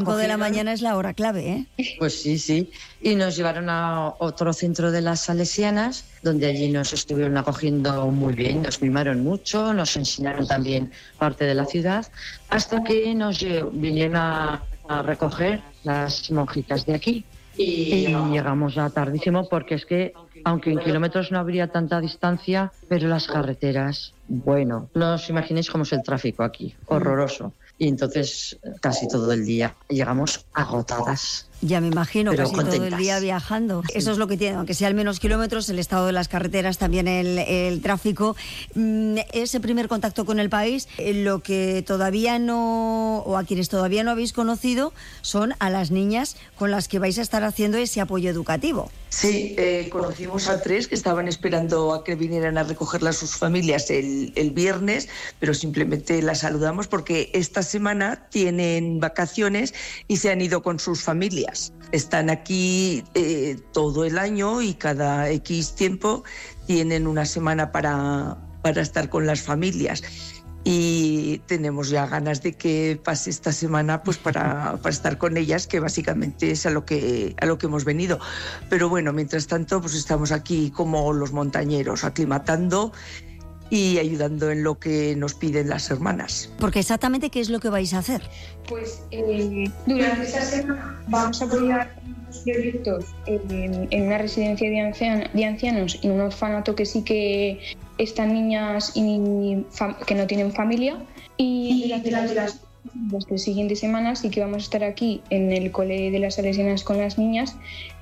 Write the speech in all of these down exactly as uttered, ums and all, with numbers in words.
cinco de la mañana es la hora clave, ¿eh? Pues sí, sí. Y nos llevaron a otro centro de las Salesianas, donde allí nos estuvieron acogiendo muy bien, nos mimaron mucho, nos enseñaron también parte de la ciudad, hasta que nos vinieron a, a recoger las monjitas de aquí. Y llegamos ya tardísimo, porque es que, aunque en kilómetros no habría tanta distancia, pero las carreteras, bueno, no os imaginéis cómo es el tráfico aquí, horroroso. Y entonces casi todo el día llegamos agotadas. Ya me imagino, pero casi contentas. todo el día viajando. Sí. Eso es lo que tiene, aunque sea al menos kilómetros, el estado de las carreteras, también el, el tráfico. Ese primer contacto con el país, lo que todavía no, o a quienes todavía no habéis conocido, son a las niñas con las que vais a estar haciendo ese apoyo educativo. Sí, eh, conocimos a tres que estaban esperando a que vinieran a recogerlas sus familias el, el viernes, pero simplemente las saludamos porque esta semana tienen vacaciones y se han ido con sus familias. Están aquí eh, todo el año y cada X tiempo tienen una semana para, para estar con las familias. Y tenemos ya ganas de que pase esta semana pues para, para estar con ellas, que básicamente es a lo que, a lo que hemos venido. Pero bueno, mientras tanto pues estamos aquí como los montañeros, aclimatando y ayudando en lo que nos piden las hermanas. Porque exactamente, ¿qué es lo que vais a hacer? Pues eh, durante esta semana vamos a apoyar unos proyectos en, en una residencia de, ancian, de ancianos y un orfanato que sí que están niñas y fam, que no tienen familia. Y durante las, las, las siguientes semanas sí que vamos a estar aquí en el cole de las Salesianas con las niñas,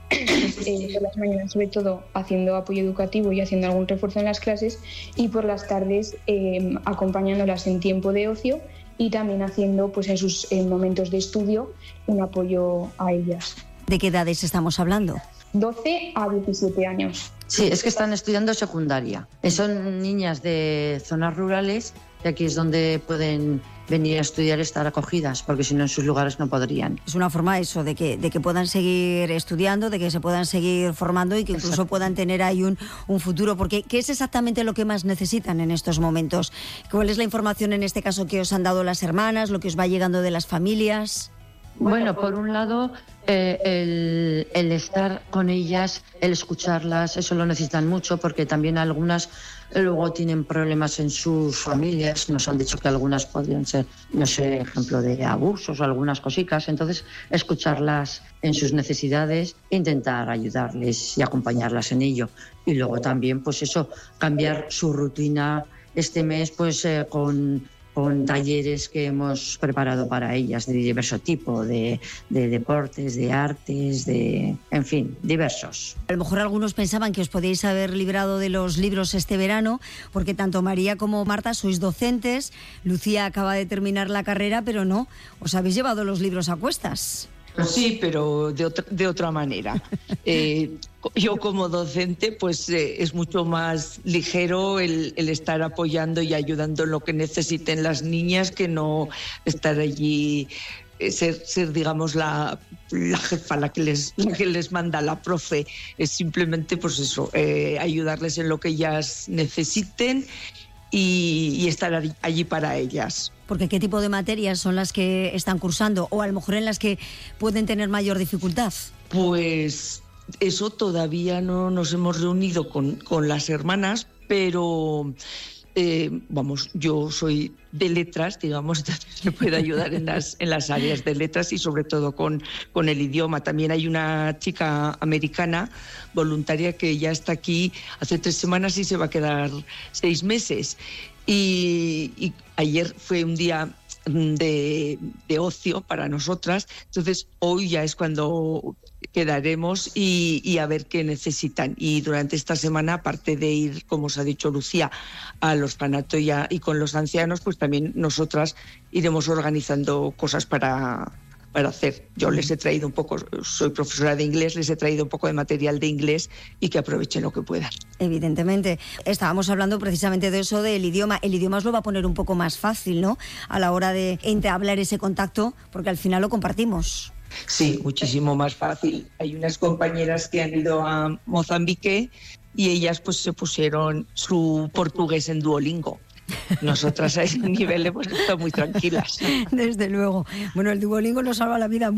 eh, por las mañanas sobre todo haciendo apoyo educativo y haciendo algún refuerzo en las clases, y por las tardes eh, acompañándolas en tiempo de ocio y también haciendo pues en sus en momentos de estudio un apoyo a ellas. ¿De qué edades estamos hablando? doce a diecisiete años. Sí, es que están estudiando secundaria. Son niñas de zonas rurales y aquí es donde pueden venir a estudiar y estar acogidas, porque si no en sus lugares no podrían. Es una forma eso, de que, de que puedan seguir estudiando, de que se puedan seguir formando y que incluso Exacto. puedan tener ahí un, un futuro, porque ¿qué es exactamente lo que más necesitan en estos momentos? ¿Cuál es la información en este caso que os han dado las hermanas, lo que os va llegando de las familias? Bueno, por un lado, eh, el, el estar con ellas, el escucharlas, eso lo necesitan mucho, porque también algunas luego tienen problemas en sus familias. Nos han dicho que algunas podrían ser, no sé, ejemplo de abusos o algunas cositas. Entonces, escucharlas en sus necesidades, intentar ayudarles y acompañarlas en ello. Y luego también, pues eso, cambiar su rutina este mes, pues eh, con... con talleres que hemos preparado para ellas de diverso tipo, de, de deportes, de artes, de, en fin, diversos. A lo mejor algunos pensaban que os podíais haber librado de los libros este verano, porque tanto María como Marta sois docentes, Lucía acaba de terminar la carrera, pero no, os habéis llevado los libros a cuestas. Sí, pero de otra, de otra manera. Eh, yo como docente, pues eh, es mucho más ligero el, el estar apoyando y ayudando en lo que necesiten las niñas, que no estar allí, eh, ser, ser digamos la, la jefa, la que les, la que les manda, la profe. Es simplemente pues eso, eh, ayudarles en lo que ellas necesiten y, y estar allí para ellas. Porque ¿qué tipo de materias son las que están cursando o a lo mejor en las que pueden tener mayor dificultad? Pues eso todavía no nos hemos reunido con, con las hermanas, pero eh, vamos, yo soy de letras, digamos, entonces me puede ayudar en las, en las áreas de letras y sobre todo con, con el idioma. También hay una chica americana voluntaria que ya está aquí hace tres semanas y se va a quedar seis meses. Y, y ayer fue un día de, de ocio para nosotras, entonces hoy ya es cuando quedaremos y, y a ver qué necesitan. Y durante esta semana, aparte de ir, como os ha dicho Lucía, al orfanato y, a, y con los ancianos, pues también nosotras iremos organizando cosas para... para hacer. Yo les he traído un poco, soy profesora de inglés, les he traído un poco de material de inglés y que aprovechen lo que puedan. Evidentemente. Estábamos hablando precisamente de eso, del idioma. El idioma os lo va a poner un poco más fácil, ¿no? A la hora de entablar ese contacto, porque al final lo compartimos. Sí, muchísimo más fácil. Hay unas compañeras que han ido a Mozambique y ellas pues se pusieron su portugués en Duolingo. Nosotras a ese nivel hemos estado muy tranquilas. Desde luego. Bueno, el Duolingo nos salva la vida